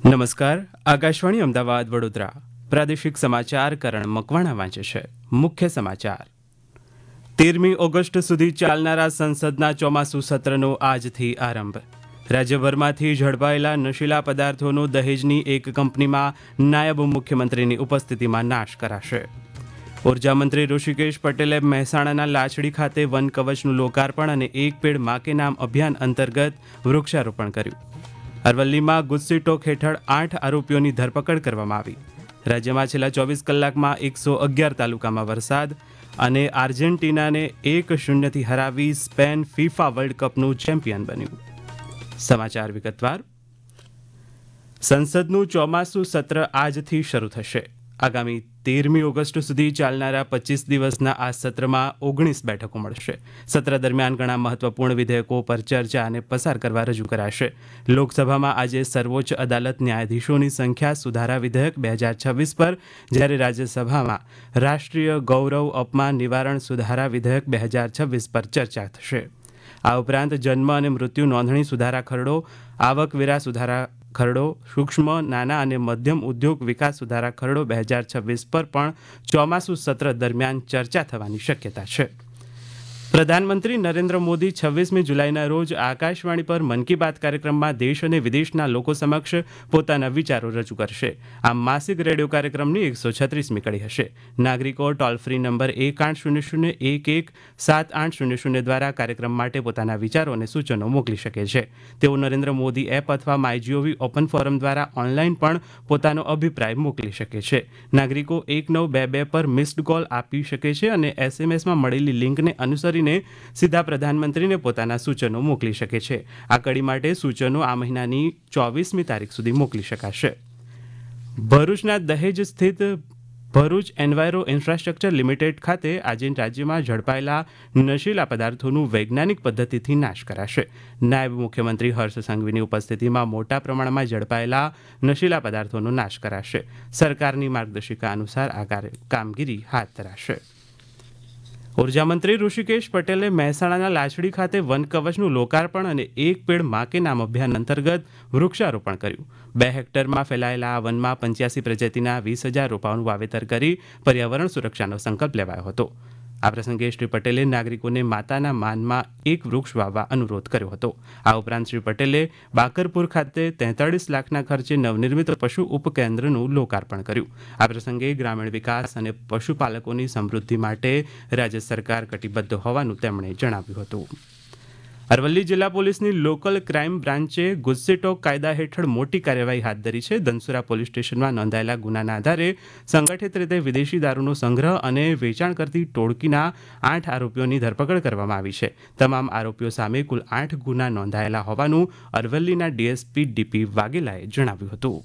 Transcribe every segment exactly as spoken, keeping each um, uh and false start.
નમસ્કાર. આકાશવાણી અમદાવાદ વડોદરા પ્રાદેશિક સમાચાર કરણ મકવાણા વાંચે છે. મુખ્ય સમાચાર. તેરમી ઓગસ્ટ સુધી ચાલનારા સંસદના ચોમાસુ સત્રનો આજથી આરંભ. રાજ્યભરમાંથી ઝડપાયેલા નશીલા પદાર્થોનો દહેજની એક કંપનીમાં નાયબ મુખ્યમંત્રીની ઉપસ્થિતિમાં નાશ કરાશે. ઉર્જા મંત્રી ઋષિકેશ પટેલે મહેસાણાના લાચડી ખાતે વન કવચનું લોકાર્પણ અને એક પેડ માં કે નામ અભિયાન અંતર્ગત વૃક્ષારોપણ કર્યું. અરવલ્લીમાં ગુસ્સી ટોક હેઠળ આઠ આરોપીઓની ધરપકડ કરવામાં આવી. રાજ્યમાં છેલ્લા ચોવીસ કલાકમાં એકસો અગિયાર તાલુકામાં વરસાદ અને આર્જેન્ટિનાને એક શૂન્યથી હરાવી સ્પેન ફિફા વર્લ્ડ કપનું ચેમ્પિયન બન્યું. સમાચાર વિગતવાર. સંસદનું ચોમાસુ સત્ર આજથી શરૂ થશે. આગામી તેરમી ઓગસ્ટ સુધી ચાલનારા પચીસ દિવસના આ સત્રમાં ઓગણીસ બેઠકો મળશે. સત્ર દરમિયાન ઘણા મહત્વપૂર્ણ વિધેયકો પર ચર્ચા અને પસાર કરવા રજૂ કરાશે. લોકસભામાં આજે સર્વોચ્ચ અદાલત ન્યાયાધીશોની સંખ્યા સુધારા વિધેયક બે હજાર છવ્વીસ પર, જ્યારે રાજ્યસભામાં રાષ્ટ્રીય ગૌરવ અપમાન નિવારણ સુધારા વિધેયક બે હજાર છવ્વીસ પર ચર્ચા થશે. આ ઉપરાંત જન્મ અને મૃત્યુ નોંધણી સુધારા ખરડો, આવકવેરા સુધારા ખરડો, સૂક્ષ્મ નાના અને મધ્યમ ઉદ્યોગ વિકાસ સુધારા ખરડો બે હજાર છવ્વીસ પર પણ ચોમાસુ સત્ર દરમિયાન ચર્ચા થવાની શક્યતા છે. પ્રધાનમંત્રી નરેન્દ્ર મોદી છવ્વીસમી જુલાઈના રોજ આકાશવાણી પર મન કી બાત કાર્યક્રમમાં દેશ અને વિદેશના લોકો સમક્ષ પોતાના વિચારો રજૂ કરશે. આ માસિક રેડિયો કાર્યક્રમની એકસો છત્રીસમી કડી હશે. નાગરિકો ટોલ ફ્રી નંબર એક આઠ શૂન્ય શૂન્ય એક એક સાત આઠ શૂન્ય શૂન્ય દ્વારા કાર્યક્રમ માટે પોતાના વિચારો અને સૂચનો મોકલી શકે છે. તેઓ નરેન્દ્ર મોદી એપ અથવા માયજીઓવી ઓપન ફોરમ દ્વારા ઓનલાઈન પણ પોતાનો અભિપ્રાય મોકલી શકે છે. નાગરિકો એક નવ બે બે પર મિસ્ડ કોલ આપી શકે છે અને એસએમએસમાં મળેલી લિંકને અનુસરીને સીધા પ્રધાનમંત્રીને પોતાના સૂચનો મોકલી શકે છે. આ કડી માટે સૂચનો આ મહિનાની ચોવીસમી તારીખ સુધી મોકલી શકાશે. ભરૂચના દહેજ સ્થિત ભરૂચ એન્વાયરો ઇન્ફ્રાસ્ટ્રક્ચર લિમિટેડ ખાતે આજે રાજ્યમાં ઝડપાયેલા નશીલા પદાર્થોનું વૈજ્ઞાનિક પદ્ધતિથી નાશ કરાશે. નાયબ મુખ્યમંત્રી હર્ષ સંઘવીની ઉપસ્થિતિમાં મોટા પ્રમાણમાં ઝડપાયેલા નશીલા પદાર્થોનો નાશ કરાશે. સરકારની માર્ગદર્શિકા અનુસાર આ કામગીરી હાથ ધરાશે. ઉર્જા મંત્રી ઋષિકેશ પટેલે મહેસાણાના લાચડી ખાતે વન કવચનું લોકાર્પણ અને એક પેડ માં કે નામ અભિયાન અંતર્ગત વૃક્ષારોપણ કર્યું. બે હેક્ટરમાં ફેલાયેલા આ વનમાં પંચ્યાસી પ્રજાતિના વીસ હજાર રોપાઓનું વાવેતર કરી પર્યાવરણ સુરક્ષાનો સંકલ્પ લેવાયો હતો. આ પ્રસંગે શ્રી પટેલે નાગરિકોને માતાના માનમાં એક વૃક્ષ વાવવા અનુરોધ કર્યો હતો. આ ઉપરાંત શ્રી પટેલે બાકરપુર ખાતે તેતાળીસ લાખના ખર્ચે નવનિર્મિત પશુ ઉપકેન્દ્રનું લોકાર્પણ કર્યું. આ પ્રસંગે ગ્રામીણ વિકાસ અને પશુપાલકોની સમૃદ્ધિ માટે રાજ્ય સરકાર કટિબદ્ધ હોવાનું તેમણે જણાવ્યું હતું. અરવલ્લી જિલ્લા પોલીસની લોકલ ક્રાઇમ બ્રાન્ચે ગુસ્સી ટોક કાયદા હેઠળ મોટી કાર્યવાહી હાથ ધરી છે. ધનસુરા પોલીસ સ્ટેશનમાં નોંધાયેલા ગુનાના આધારે સંગઠિત રીતે વિદેશી દારૂનો સંગ્રહ અને વેચાણ કરતી ટોળકીના આઠ આરોપીઓની ધરપકડ કરવામાં આવી છે. તમામ આરોપીઓ સામે કુલ આઠ ગુના નોંધાયેલા હોવાનું અરવલ્લીના ડીએસપી ડીપી વાઘેલાએ જણાવ્યું હતું.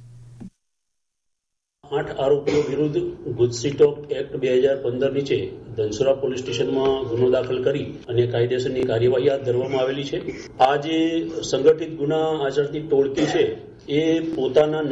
આઠ આરોપીઓ વિરુદ્ધ ગુજસી ટોક એક્ટ બે હજાર પંદર નીચે ધનસુરા પોલીસ સ્ટેશનમાં ગુનો દાખલ કરી અને કાયદેસરની કાર્યવાહી હાથ ધરવામાં આવેલી છે. આ જે સંગઠિત ગુના આચરતી ટોળકી છે એ પોતાના